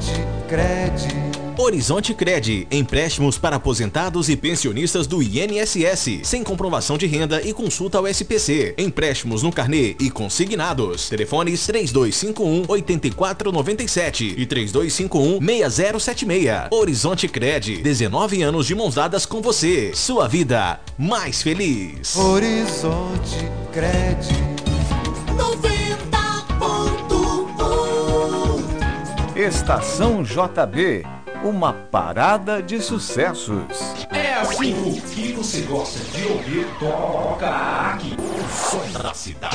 Horizonte Cred, empréstimos para aposentados e pensionistas do INSS, sem comprovação de renda e consulta ao SPC. Empréstimos no carnê e consignados. Telefones 3251-8497 e 3251-6076. Horizonte Cred, 19 anos de mãos dadas com você. Sua vida mais feliz. Horizonte Cred 90.1. Estação JB, uma parada de sucessos. É assim, o que você gosta de ouvir, toca aqui. O som da cidade.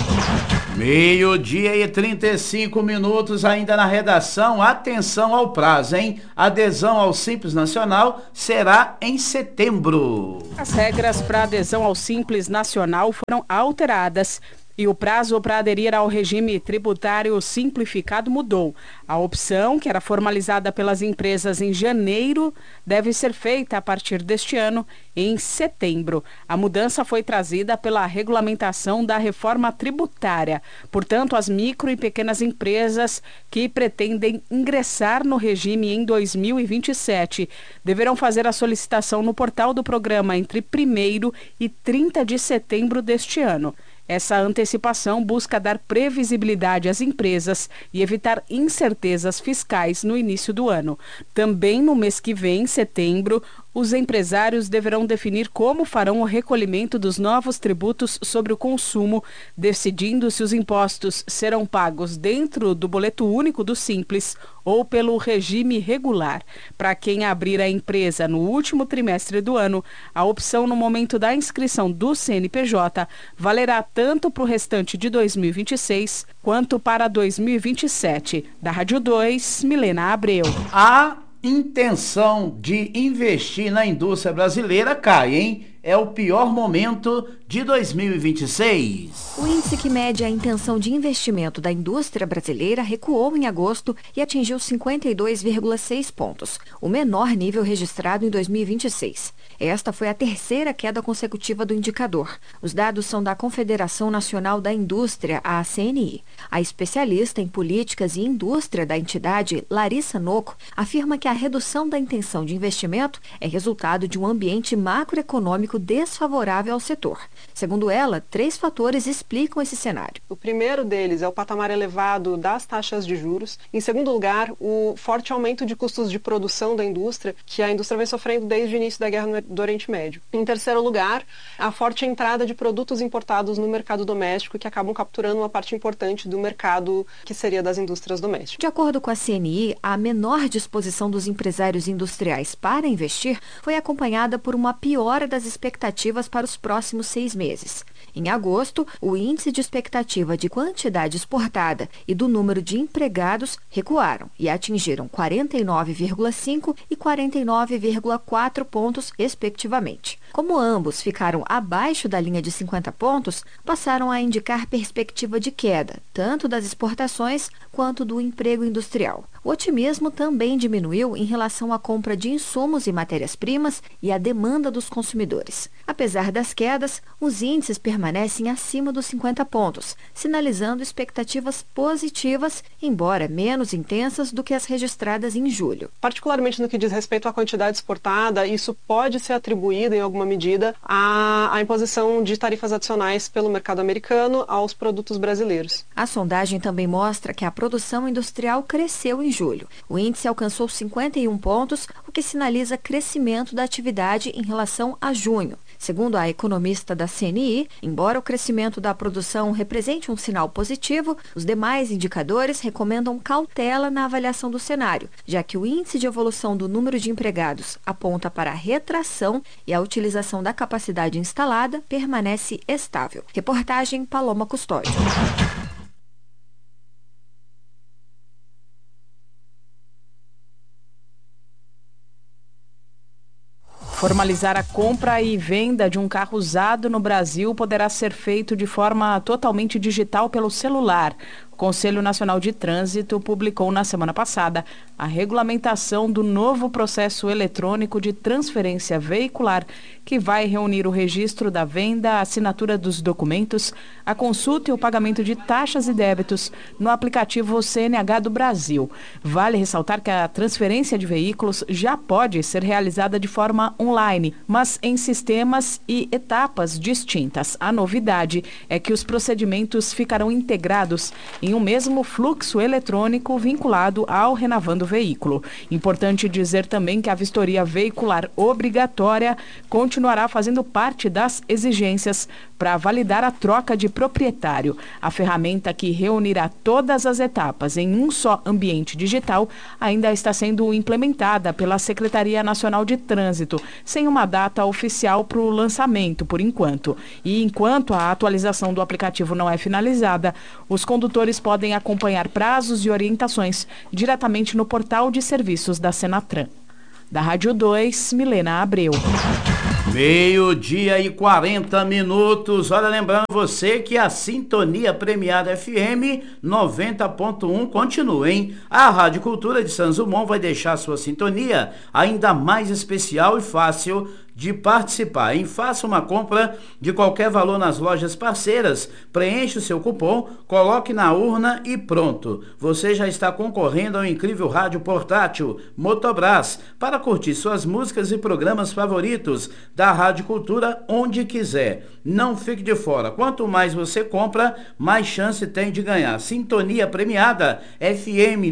12:35 ainda na redação. Atenção ao prazo, hein? Adesão ao Simples Nacional será em setembro. As regras para adesão ao Simples Nacional foram alteradas. E o prazo para aderir ao regime tributário simplificado mudou. A opção, que era formalizada pelas empresas em janeiro, deve ser feita a partir deste ano, em setembro. A mudança foi trazida pela regulamentação da reforma tributária. Portanto, as micro e pequenas empresas que pretendem ingressar no regime em 2027 deverão fazer a solicitação no portal do programa entre 1º e 30 de setembro deste ano. Essa antecipação busca dar previsibilidade às empresas e evitar incertezas fiscais no início do ano. Também no mês que vem, em setembro, os empresários deverão definir como farão o recolhimento dos novos tributos sobre o consumo, decidindo se os impostos serão pagos dentro do boleto único do Simples ou pelo regime regular. Para quem abrir a empresa no último trimestre do ano, a opção no momento da inscrição do CNPJ valerá tanto para o restante de 2026 quanto para 2027. Da Rádio 2, Milena Abreu. A intenção de investir na indústria brasileira cai, hein? É o pior momento de 2026. O índice que mede a intenção de investimento da indústria brasileira recuou em agosto e atingiu 52,6 pontos, o menor nível registrado em 2026. Esta foi a terceira queda consecutiva do indicador. Os dados são da Confederação Nacional da Indústria, a CNI. A especialista em políticas e indústria da entidade, Larissa Noco, afirma que a redução da intenção de investimento é resultado de um ambiente macroeconômico desfavorável ao setor. Segundo ela, 3 fatores explicam esse cenário. O primeiro deles é o patamar elevado das taxas de juros. Em segundo lugar, o forte aumento de custos de produção da indústria, que a indústria vem sofrendo desde o início da guerra do Oriente Médio. Em terceiro lugar, a forte entrada de produtos importados no mercado doméstico, que acabam capturando uma parte importante do mercado que seria das indústrias domésticas. De acordo com a CNI, a menor disposição dos empresários industriais para investir foi acompanhada por uma piora das expectativas para os próximos 6 meses. Em agosto, o índice de expectativa de quantidade exportada e do número de empregados recuaram e atingiram 49,5 e 49,4 pontos, respectivamente. Como ambos ficaram abaixo da linha de 50 pontos, passaram a indicar perspectiva de queda, tanto das exportações quanto do emprego industrial. O otimismo também diminuiu em relação à compra de insumos e matérias-primas e à demanda dos consumidores. Apesar das quedas, os índices permanecem acima dos 50 pontos, sinalizando expectativas positivas, embora menos intensas do que as registradas em julho. Particularmente no que diz respeito à quantidade exportada, isso pode ser atribuído, em alguma medida, à imposição de tarifas adicionais pelo mercado americano aos produtos brasileiros. A sondagem também mostra que a produção industrial cresceu em julho. O índice alcançou 51 pontos, o que sinaliza crescimento da atividade em relação a junho. Segundo a economista da CNI, embora o crescimento da produção represente um sinal positivo, os demais indicadores recomendam cautela na avaliação do cenário, já que o índice de evolução do número de empregados aponta para a retração e a utilização da capacidade instalada permanece estável. Reportagem Paloma Custódio. Formalizar a compra e venda de um carro usado no Brasil poderá ser feito de forma totalmente digital pelo celular. O Conselho Nacional de Trânsito publicou na semana passada a regulamentação do novo processo eletrônico de transferência veicular, que vai reunir o registro da venda, a assinatura dos documentos, a consulta e o pagamento de taxas e débitos no aplicativo CNH do Brasil. Vale ressaltar que a transferência de veículos já pode ser realizada de forma online, mas em sistemas e etapas distintas. A novidade é que os procedimentos ficarão integrados em um mesmo fluxo eletrônico vinculado ao Renovando Veículo. Importante dizer também que a vistoria veicular obrigatória continuará fazendo parte das exigências para validar a troca de proprietário. A ferramenta que reunirá todas as etapas em um só ambiente digital ainda está sendo implementada pela Secretaria Nacional de Trânsito, sem uma data oficial para o lançamento, por enquanto. E enquanto a atualização do aplicativo não é finalizada, os condutores podem acompanhar prazos e orientações diretamente no portal de serviços da Senatran. Da Rádio 2, Milena Abreu. 12:40. Olha, lembrando você que a Sintonia Premiada FM 90.1 continua, hein? A Rádio Cultura de Santos Dumont vai deixar sua sintonia ainda mais especial e fácil de participar, hein? Faça uma compra de qualquer valor nas lojas parceiras, preencha o seu cupom, coloque na urna e pronto. Você já está concorrendo ao incrível rádio portátil Motobras para curtir suas músicas e programas favoritos da Rádio Cultura onde quiser. Não fique de fora. Quanto mais você compra, mais chance tem de ganhar. Sintonia Premiada FM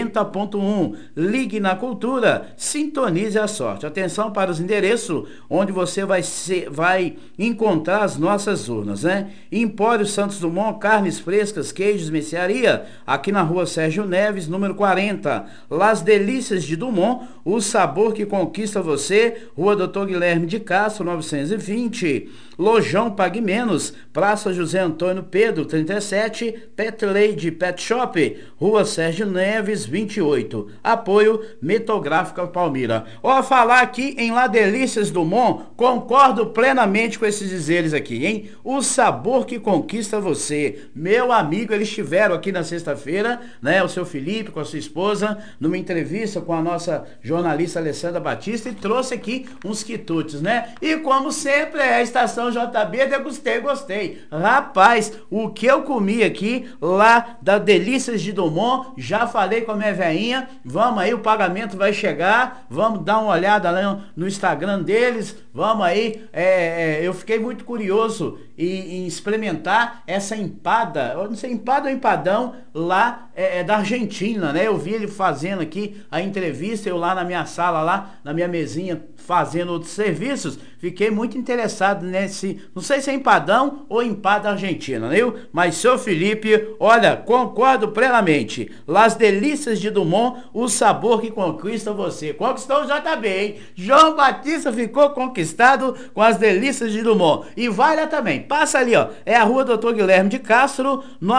90.1. Ligue na Cultura, sintonize a sorte. Atenção para os endereços onde você vai encontrar as nossas urnas, né? Empório Santos Dumont, carnes frescas, queijos, mercearia, aqui na rua Sérgio Neves, número 40. Las Delícias de Dumont, o sabor que conquista você, Rua Doutor Guilherme de Castro, 920. Lojão Pague Menos, Praça José Antônio Pedro, 37, Pet Lady Pet Shop, Rua Sérgio Neves, 28. Apoio Metográfica Palmira. Ó, falar aqui em La Delícias Dumont, concordo plenamente com esses dizeres aqui, hein? O sabor que conquista você. Meu amigo, eles estiveram aqui na sexta-feira, né? O seu Felipe com a sua esposa, numa entrevista com a nossa jornalista Alessandra Batista, e trouxe aqui uns quitutes, né? E como sempre, é a estação JB, gostei. Rapaz, o que eu comi aqui lá da Delícias de Dumont, já falei com a minha veinha, vamos aí, o pagamento vai chegar, vamos dar uma olhada lá no Instagram deles, vamos aí, eu fiquei muito curioso em experimentar essa empada, eu não sei, empada ou empadão lá da Argentina, né? Eu vi ele fazendo aqui a entrevista, eu lá na minha sala, lá na minha mesinha, fazendo outros serviços, fiquei muito interessado nesse, não sei se é empadão ou empada argentina, viu? Mas, seu Felipe, olha, concordo plenamente. Las Delícias de Dumont, o sabor que conquista você. Conquistou o JB, hein? João Batista ficou conquistado com as Delícias de Dumont. E vai lá também, passa ali, ó, é a Rua Doutor Guilherme de Castro,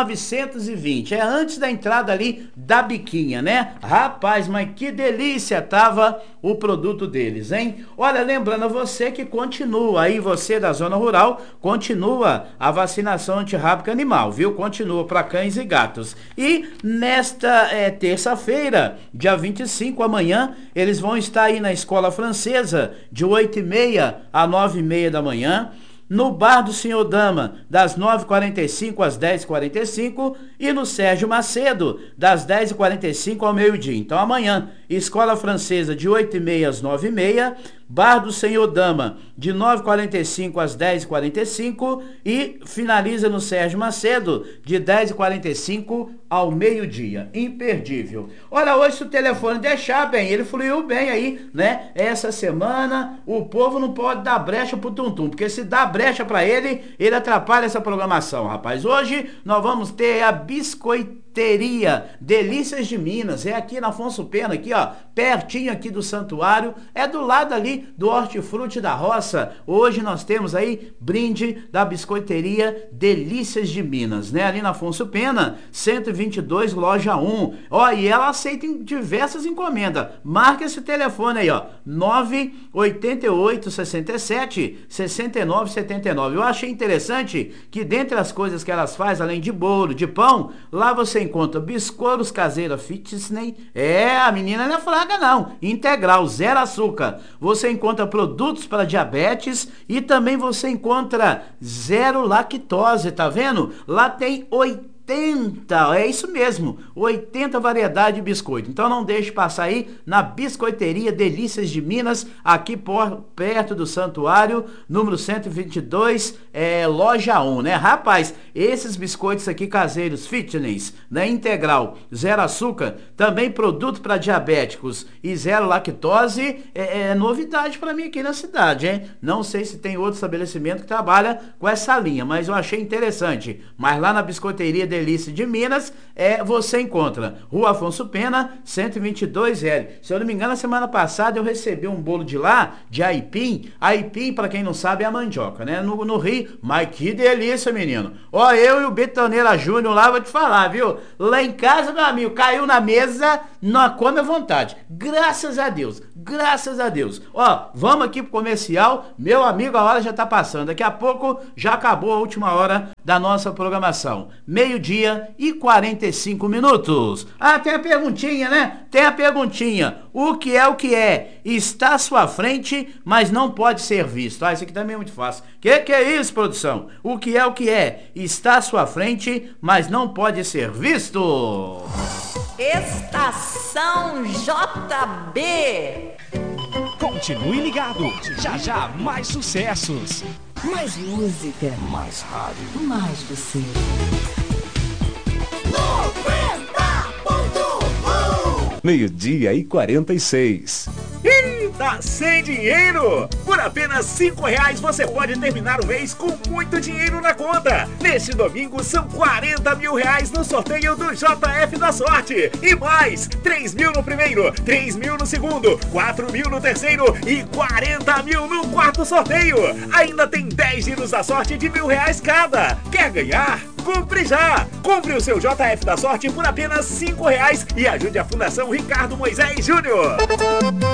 920, é antes da entrada ali da biquinha, né? Rapaz, mas que delícia tava o produto deles, hein? Olha, lembrando a você que continua aí, você da zona rural, continua a vacinação antirrábica animal, viu? Continua para cães e gatos. E nesta terça-feira, dia 25, amanhã, eles vão estar aí na Escola Francesa, de 8h30 a 9h30 da manhã, no Bar do Senhor Dama, das 9h45 às 10h45, e no Sérgio Macedo, das 10h45 ao meio-dia. Então, amanhã, Escola Francesa, de 8h30 às 9h30, Bar do Senhor Dama, de 9h45 às 10h45, e finaliza no Sérgio Macedo, de 10h45 ao meio-dia. Imperdível. Olha, hoje, se o telefone deixar, bem, ele fluiu bem aí, né? Essa semana, o povo não pode dar brecha pro Tum-Tum, porque se dá brecha pra ele, ele atrapalha essa programação, rapaz. Hoje, nós vamos ter a biscoiteria Delícias de Minas, é aqui na Afonso Pena, aqui, ó, pertinho aqui do santuário, é do lado ali do Hortifruti da Roça. Hoje nós temos aí brinde da biscoiteria Delícias de Minas, né? Ali na Afonso Pena, 122, loja 1. Ó, e ela aceita diversas encomendas. Marca esse telefone aí, ó, 988 67 69 79. Eu achei interessante que dentre as coisas que elas fazem, além de bolo, de pão, lá você encontra biscoitos caseira fitness, a menina não é fraca não, integral, zero açúcar. Você encontra produtos para diabetes e também você encontra zero lactose, tá vendo? Lá tem 80, é isso mesmo, 80 variedades de biscoito. Então não deixe passar aí na Biscoiteria Delícias de Minas, aqui perto do Santuário, número 122, loja 1, né? Rapaz, esses biscoitos aqui caseiros, fitness, né? Integral, zero açúcar, também produto para diabéticos e zero lactose, é novidade para mim aqui na cidade, hein? Não sei se tem outro estabelecimento que trabalha com essa linha, mas eu achei interessante. Mas lá na Biscoiteria Delícia de Minas, você encontra Rua Afonso Pena, 122L. Se eu não me engano, a semana passada eu recebi um bolo de lá, de aipim. Aipim, para quem não sabe, é a mandioca, né? No Rio. Mas que delícia, menino. Ó, eu e o Betoneira Júnior lá, vou te falar, viu? Lá em casa, meu amigo, caiu na mesa, não come à vontade. Graças a Deus. Graças a Deus. Ó, vamos aqui pro comercial. Meu amigo, a hora já tá passando. Daqui a pouco já acabou a última hora da nossa programação. 12:45. Ah, tem a perguntinha, né? Tem a perguntinha. O que é? Está à sua frente, mas não pode ser visto. Ah, isso aqui também é muito fácil. Que é isso, produção? O que é? Está à sua frente, mas não pode ser visto. Estação JB. Continue ligado. Já, mais sucessos. Mais música. Mais rádio. Mais você. 90.1 12:46. Tá sem dinheiro? Por apenas R$5 você pode terminar o mês com muito dinheiro na conta. Neste domingo são R$40 mil no sorteio do JF da Sorte. E mais, 3 mil no primeiro, 3 mil no segundo, 4 mil no terceiro e 40 mil no quarto sorteio. Ainda tem 10 giros da sorte de R$1.000 cada. Quer ganhar? Compre já! Compre o seu JF da Sorte por apenas R$5 e ajude a Fundação Ricardo Moisés Júnior.